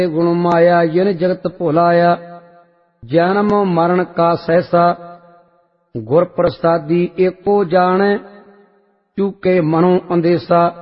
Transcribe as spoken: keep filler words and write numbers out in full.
गुण माया जिन जगत भुलाया, जन्म मरण का सहसा गुर प्रसादी एको जाने, चूके मनो अंदेसा।